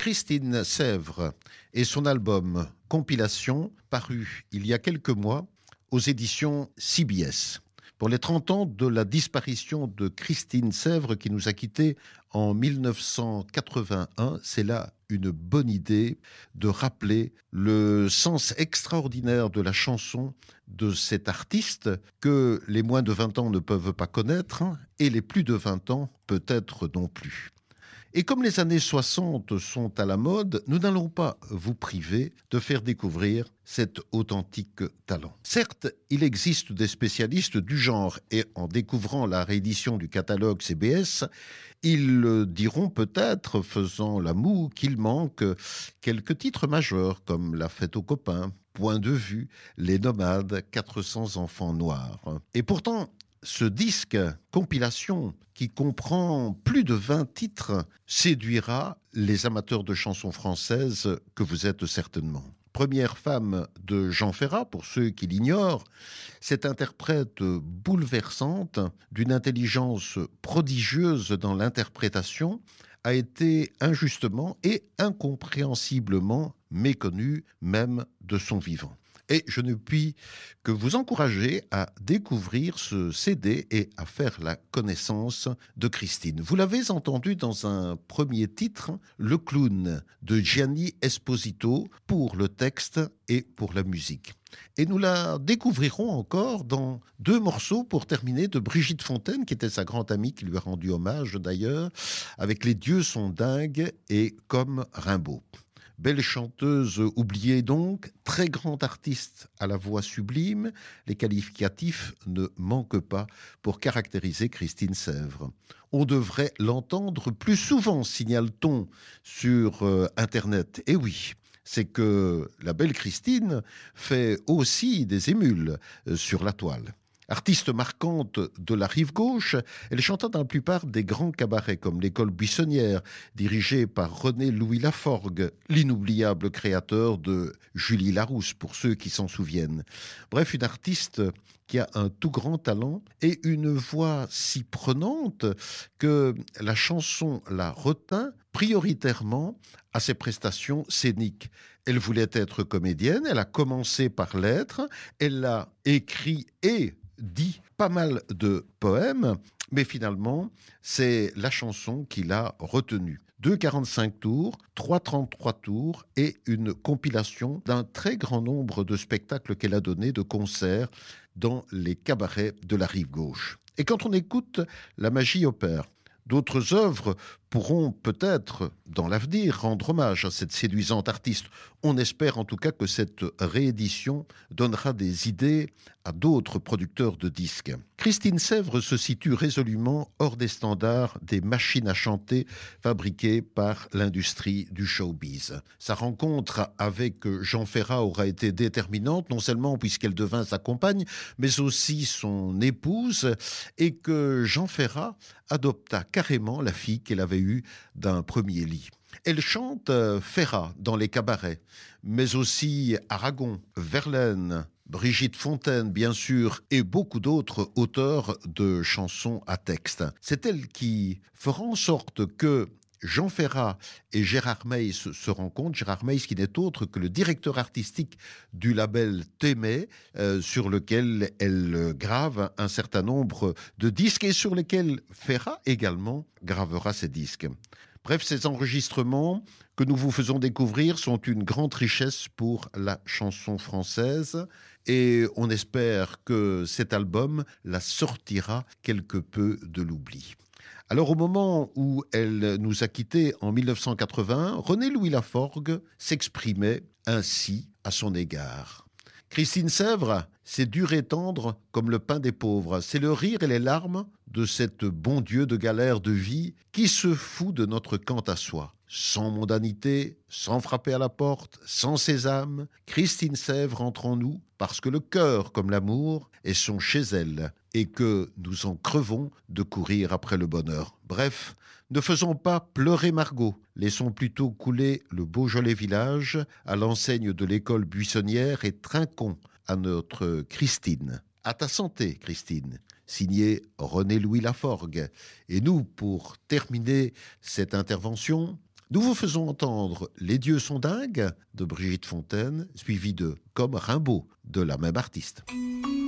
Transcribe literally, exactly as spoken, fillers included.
Christine Sèvres et son album Compilation, paru il y a quelques mois aux éditions C B S. Pour les trente ans de la disparition de Christine Sèvres qui nous a quittés en mille neuf cent quatre-vingt-un, c'est là une bonne idée de rappeler le sens extraordinaire de la chanson de cet artiste que les moins de vingt ans ne peuvent pas connaître et les plus de vingt ans peut-être non plus. Et comme les années soixante sont à la mode, nous n'allons pas vous priver de faire découvrir cet authentique talent. Certes, il existe des spécialistes du genre et en découvrant la réédition du catalogue C B S, ils diront peut-être, faisant la moue, qu'il manque quelques titres majeurs comme La fête aux copains, Point de vue, Les nomades, quatre cents enfants noirs. Et pourtant, ce disque compilation qui comprend plus de vingt titres séduira les amateurs de chansons françaises que vous êtes certainement. Première femme de Jean Ferrat, pour ceux qui l'ignorent, cette interprète bouleversante, d'une intelligence prodigieuse dans l'interprétation, a été injustement et incompréhensiblement méconnue même de son vivant. Et je ne puis que vous encourager à découvrir ce C D et à faire la connaissance de Christine. Vous l'avez entendu dans un premier titre, Le Clown de Gianni Esposito, pour le texte et pour la musique. Et nous la découvrirons encore dans deux morceaux pour terminer de Brigitte Fontaine, qui était sa grande amie, qui lui a rendu hommage d'ailleurs, avec Les dieux sont dingues et Comme Rimbaud. Belle chanteuse oubliée donc, très grand artiste à la voix sublime, les qualificatifs ne manquent pas pour caractériser Christine Sèvres. On devrait l'entendre plus souvent, signale-t-on sur euh, Internet. Et oui, c'est que la belle Christine fait aussi des émules euh, sur la toile. Artiste marquante de la rive gauche, elle chanta dans la plupart des grands cabarets comme l'École Buissonnière, dirigée par René Louis Laforgue, l'inoubliable créateur de Julie Larousse, pour ceux qui s'en souviennent. Bref, une artiste qui a un tout grand talent et une voix si prenante que la chanson la retint prioritairement à ses prestations scéniques. Elle voulait être comédienne, elle a commencé par l'être, elle a écrit et dit pas mal de poèmes, mais finalement, c'est la chanson qui l'a retenue. deux quarante-cinq tours, trois trente-trois tours et une compilation d'un très grand nombre de spectacles qu'elle a donnés, de concerts dans les cabarets de la rive gauche. Et quand on écoute La magie opère, d'autres œuvres pourront peut-être, dans l'avenir, rendre hommage à cette séduisante artiste. On espère en tout cas que cette réédition donnera des idées à d'autres producteurs de disques. Christine Sèvres se situe résolument hors des standards des machines à chanter fabriquées par l'industrie du showbiz. Sa rencontre avec Jean Ferrat aura été déterminante, non seulement puisqu'elle devint sa compagne, mais aussi son épouse, et que Jean Ferrat adopta carrément la fille qu'elle avait eue d'un premier lit. Elle chante euh, Ferrat dans les cabarets, mais aussi Aragon, Verlaine, Brigitte Fontaine, bien sûr, et beaucoup d'autres auteurs de chansons à texte. C'est elle qui fera en sorte que Jean Ferrat et Gérard Meys se rencontrent. Gérard Meys qui n'est autre que le directeur artistique du label Témé, euh, sur lequel elle grave un certain nombre de disques et sur lesquels Ferrat également gravera ses disques. Bref, ces enregistrements que nous vous faisons découvrir sont une grande richesse pour la chanson française et on espère que cet album la sortira quelque peu de l'oubli. Alors au moment où elle nous a quittés en mille neuf cent quatre-vingts, René Louis Laforgue s'exprimait ainsi à son égard. Christine Sèvres, c'est dur et tendre comme le pain des pauvres. C'est le rire et les larmes de cet bon Dieu de galère de vie qui se fout de notre quant à soi. Sans mondanité, sans frapper à la porte, sans sésame, Christine Sèvres entre en nous parce que le cœur, comme l'amour, est son chez elle et que nous en crevons de courir après le bonheur. Bref, ne faisons pas pleurer Margot, laissons plutôt couler le Beaujolais village à l'enseigne de l'école buissonnière et trinquons à notre Christine. À ta santé, Christine. Signé René Louis Laforgue. Et nous, pour terminer cette intervention, Nous vous faisons entendre Les dieux sont dingues de Brigitte Fontaine, suivi de Comme Rimbaud de la même artiste.